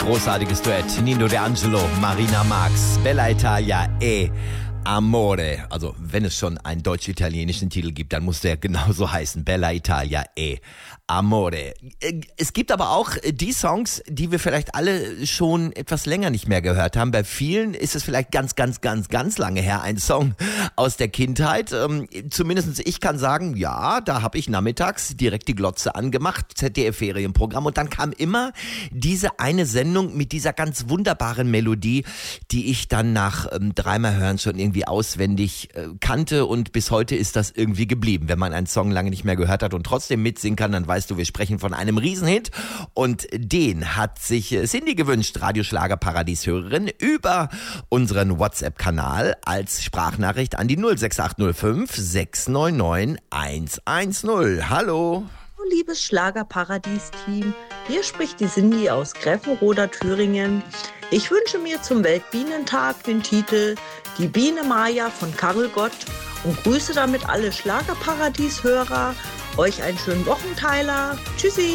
Großartiges Duett. Nino D'Angelo, Marina Marx, Bella Italia Amore. Also, wenn es schon einen deutsch-italienischen Titel gibt, dann muss der genauso heißen. Bella Italia Amore. Es gibt aber auch die Songs, die wir vielleicht alle schon etwas länger nicht mehr gehört haben. Bei vielen ist es vielleicht ganz lange her, ein Song aus der Kindheit. Zumindest ich kann sagen, ja, da habe ich nachmittags direkt die Glotze angemacht, ZDF-Ferienprogramm, und dann kam immer diese eine Sendung mit dieser ganz wunderbaren Melodie, die ich dann nach dreimal hören schon irgendwie auswendig kannte, und bis heute ist das irgendwie geblieben. Wenn man einen Song lange nicht mehr gehört hat und trotzdem mitsingen kann, dann weißt du, wir sprechen von einem Riesenhit, und den hat sich Cindy gewünscht, Radioschlager-Paradies-Hörerin, über unseren WhatsApp-Kanal als Sprachnachricht an die 06805 699 110. Hallo. Liebes Schlagerparadies-Team, hier spricht die Cindy aus Gräfenroda, Thüringen. Ich wünsche mir zum Weltbienentag den Titel Die Biene Maya von Karel Gott und grüße damit alle Schlagerparadies-Hörer. Euch einen schönen Wochenteiler. Tschüssi.